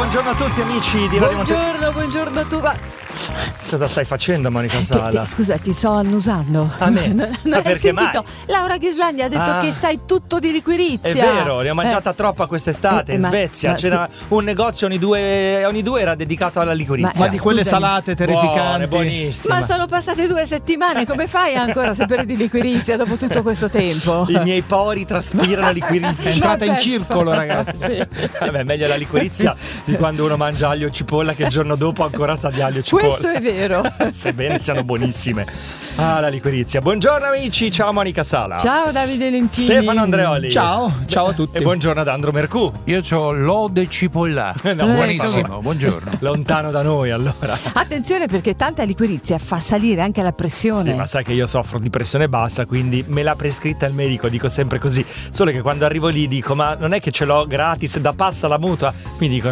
Buongiorno a tutti amici di Radio Buongiorno a tu. Cosa stai facendo, Monica Sala? Scusa, ti sto annusando. A me? Ma perché mai? Laura Ghislandi ha detto che sai tutto di liquirizia. È vero, ne ho mangiata troppa quest'estate in Svezia. C'era un negozio ogni due era dedicato alla liquirizia. Ma di quelle salate terrificanti. Buonissime. Ma sono passate 2 settimane, come fai ancora a sapere di liquirizia dopo tutto questo tempo? I miei pori traspirano liquirizia. È entrata in circolo, ragazzi. Vabbè, meglio la liquirizia di quando uno mangia aglio e cipolla che il giorno dopo ancora sa di aglio e cipolla. Questo è vero. Sebbene siano buonissime. La liquirizia. Buongiorno amici, ciao Monica Sala. Ciao Davide Lentini. Stefano Andreoli. Ciao a tutti. E buongiorno ad Andro Mercù. Io c'ho l'ode cipollà. Buonissimo, buongiorno. Lontano da noi allora. Attenzione perché tanta liquirizia fa salire anche la pressione. Sì, ma sai che io soffro di pressione bassa, quindi me l'ha prescritta il medico, dico sempre così. Solo che quando arrivo lì dico, ma non è che ce l'ho gratis, da passa la mutua? Mi dicono,